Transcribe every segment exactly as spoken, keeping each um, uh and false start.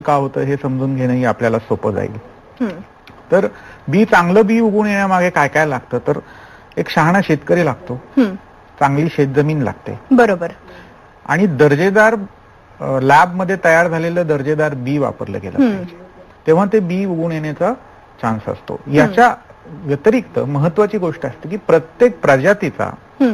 का होतं हे समजून घेणंही आपल्याला सोपं जाईल. तर बी चांगलं बी उगवून येण्यामागे काय काय लागतं, तर एक शहाणा शेतकरी लागतो, चांगली शेतजमीन लागते, बरोबर, आणि दर्जेदार लॅबमध्ये तयार झालेलं दर्जेदार बी वापरलं गेलं पाहिजे, तेव्हा ते बी उगवून येण्याचा चान्स असतो. याच्या व्यतिरिक्त महत्वाची गोष्ट असते की प्रत्येक प्रजातीचा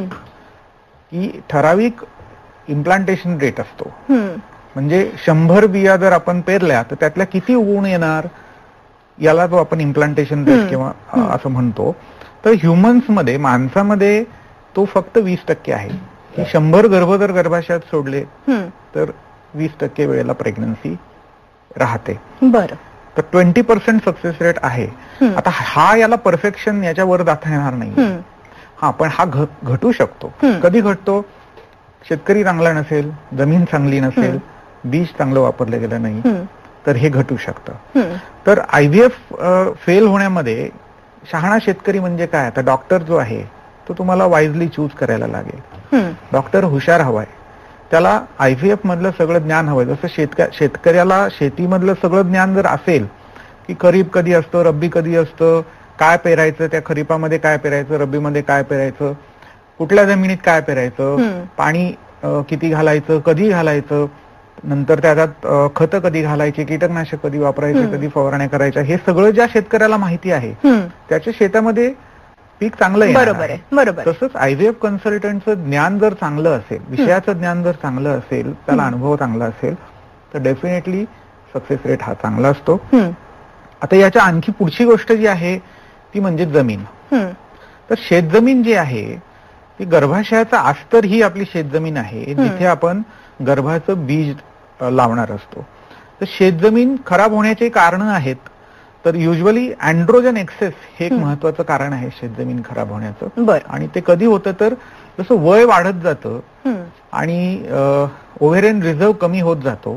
की ठराविक इम्प्लांटेशन रेट असतो. म्हणजे शंभर बिया जर आपण पेरल्या तर त्यातल्या किती उगवून येणार याला जो आपण इम्प्लांटेशन रेट किंवा असं म्हणतो. तर ह्युमन्समध्ये, माणसामध्ये तो फक्त वीस टक्के आहे. की शंभर गर्भ जर गर्भाशयात सोडले तर वीस टक्के वेळेला प्रेग्नन्सी राहते. बरं, तर ट्वेंटी पर्सेंट सक्सेस रेट आहे. आता हा याला परफेक्शन याच्यावर जाता येणार नाही. हा, पण हा घटू शकतो. कधी घटतो? शेतकरी चांगला नसेल, जमीन चांगली नसेल, बीज चांगलं वापरलं गेलं नाही तर हे घटू शकतं. तर आयव्हीएफ फेल होण्यामध्ये शहाणा शेतकरी म्हणजे काय? आता डॉक्टर जो आहे तो तुम्हाला वाईजली चूज करायला लागेल. डॉक्टर हुशार हवाय, त्याला आयव्हीएफ मधलं सगळं ज्ञान हवंय. जसं शेतक शेतकऱ्याला शेतीमधलं सगळं ज्ञान जर असेल की खरीप कधी असतं, रब्बी कधी असतं, काय पेरायचं, त्या खरीपामध्ये काय पेरायचं, रब्बीमध्ये काय पेरायचं, कुठल्या जमिनीत काय पेरायचं, पाणी किती घालायचं, कधी घालायचं, नंतर त्याच्यात खतं कधी घालायची, कीटकनाशक कधी वापरायचे, कधी फवारण्या करायच्या, हे सगळं ज्या शेतकऱ्याला माहिती आहे त्याच्या शेतामध्ये पीक चांगलं येणार. बरोबर आहे, बरोबर. तसंच आयव्हीएफ कन्सल्टंटचं ज्ञान जर चांगलं असेल, विषयाचं ज्ञान जर चांगलं असेल, त्याला अनुभव चांगला असेल तर डेफिनेटली सक्सेस रेट हा चांगला असतो. आता याच्या आणखी पुढची गोष्ट जी आहे ती म्हणजे जमीन. तर शेतजमीन जी आहे ती गर्भाशयाचा अस्तर ही आपली शेतजमीन आहे, जिथे आपण गर्भाचं बीज लावणार असतो. तर शेतजमीन खराब होण्याचे कारण आहेत. तर युजली अँड्रोजन एक्सेस हे एक महत्वाचं कारण आहे शेतजमीन खराब होण्याचं. आणि ते कधी होतं तर जसं वय वाढत जातं आणि ओव्हेरियन रिझर्व कमी होत जातो.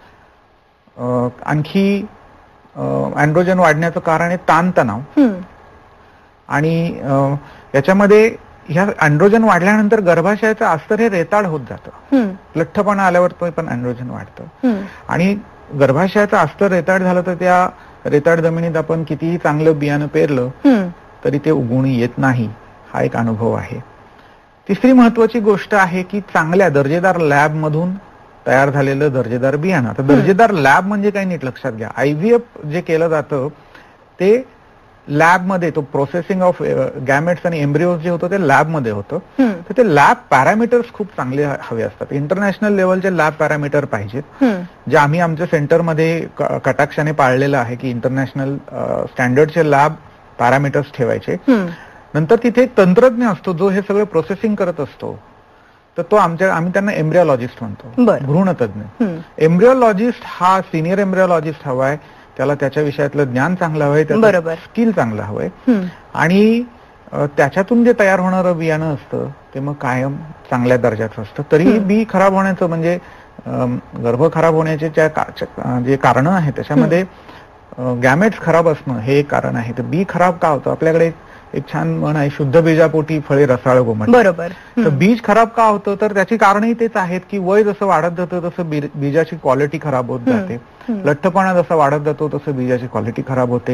आणखी अँड्रोजन वाढण्याचं कारण आहे ताणतणाव. आणि याच्यामध्ये ह्या अँड्रोजन वाढल्यानंतर गर्भाशयाचं अस्तर हे रेताळ होत जातं. लठ्ठपणा आल्यावर तो पण अँड्रोजन वाढतं. आणि गर्भाशयाचं अस्तर रेताळ झालं तर त्या रेताळ जमिनीत आपण कितीही चांगलं बियाणं पेरलं तरी ते उगवून येत नाही. हा एक अनुभव आहे. तिसरी महत्वाची गोष्ट आहे की चांगल्या दर्जेदार लॅब मधून तयार झालेलं दर्जेदार बियाणं. आता दर्जेदार लॅब म्हणजे काय नीट लक्षात घ्या. आयव्हीएफ जे केलं जातं ते लॅबमध्ये, तो प्रोसेसिंग ऑफ गॅमेट्स आणि एम्ब्रिओज जे होतं ते लॅबमध्ये होतं. तर ते लॅब पॅरामीटर्स खूप चांगले हवे असतात. इंटरनॅशनल लेवलचे लॅब पॅरामीटर पाहिजेत, जे आम्ही आमच्या सेंटरमध्ये कटाक्षाने पाळलेलं आहे की इंटरनॅशनल स्टँडर्डचे लॅब पॅरामीटर्स ठेवायचे. नंतर तिथे एक तंत्रज्ञ असतो जो हे सगळं प्रोसेसिंग करत असतो. तर तो आमच्या आम्ही त्यांना एम्ब्रिओलॉजिस्ट म्हणतो, भ्रूणतज्ञ. एम्ब्रिओलॉजिस्ट हा सिनियर एम्ब्रिओलॉजिस्ट हवाय, त्याला त्याच्या विषयातलं ज्ञान चांगलं हवंय, त्याचं स्किल चांगलं हवंय. आणि त्याच्यातून जे तयार होणारं बियाणं असतं ते मग कायम चांगल्या दर्जाचं असतं. तरी बी खराब होण्याचं म्हणजे गर्भ खराब होण्याचे जे कारण आहे त्याच्यामध्ये गॅमेट्स खराब असणं हे एक कारण आहे. तर बी खराब का होतं? आपल्याकडे एक छान म्हण आहे, शुद्ध बीजापोटी फळे रसाळ गोमट. बरोबर. तर बीज खराब का होतं? तर त्याची कारणही तेच आहेत की वय जसं वाढत जातं तसं बीजाची क्वालिटी खराब होत जाते. लठ्ठपणा जसा वाढत जातो तसं बीजाची क्वालिटी खराब होते.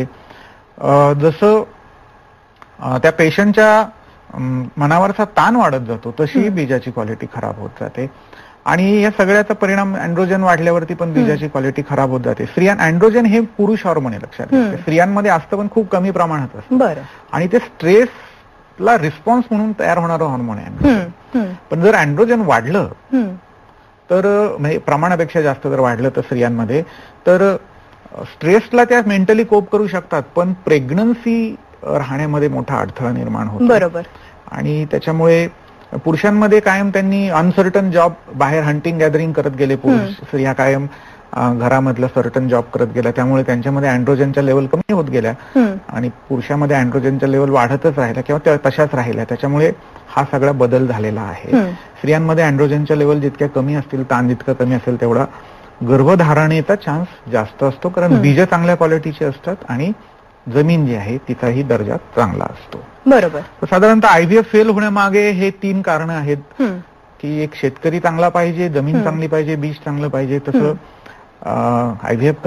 जसं त्या पेशंटच्या मनावरचा ताण वाढत जातो तशी बीजाची क्वालिटी खराब होत जाते. आणि या सगळ्याचा परिणाम अँड्रोजन वाढल्यावरती पण बीजाची क्वालिटी खराब होत जाते. स्त्रियां अँड्रोजन हे पुरुष हॉर्मोन आहे, लक्षात घ्या. स्त्रियांमध्ये असतं पण खूप कमी प्रमाणात असतं. आणि ते स्ट्रेसला रिस्पॉन्स म्हणून तयार होणारं हॉर्मोन आहे. पण जर अँड्रोजन वाढलं तर म्हणजे प्रमाणापेक्षा जास्त जर वाढलं तर स्त्रियांमध्ये तर स्ट्रेसला त्या मेंटली कोप करू शकतात, पण प्रेग्नन्सी राहण्यामध्ये मोठा अडथळा निर्माण होतो. बरोबर. आणि त्याच्यामुळे पुरुषांमध्ये कायम त्यांनी अनसर्टन जॉब, बाहेर हंटिंग गॅदरिंग करत गेले पुरुष. स्त्रिया कायम घरामधलं सर्टन जॉब करत गेल्या, त्यामुळे त्यांच्यामध्ये अँड्रोजनच्या लेवल कमी होत गेल्या आणि पुरुषामध्ये अँड्रोजनच्या लेवल वाढतच राहिल्या किंवा तशाच राहिल्या. त्याच्यामुळे हा सगळा बदल झालेला आहे. स्त्रियांमध्ये अँड्रोजनच्या लेवल जितक्या कमी असतील, ताण जितकं कमी असेल तेवढा गर्भधारणेचा चान्स जास्त असतो, कारण बीज चांगल्या क्वालिटीचे असतात आणि जमीन जी आहे तिचाही दर्जा चांगला असतो. बरोबर. साधारणतः आयव्हीएफ फेल होण्यामागे हे तीन कारण आहेत की एक शेतकरी चांगला पाहिजे, जमीन चांगली पाहिजे, बीज चांगलं पाहिजे. तसं आयव्हीएफ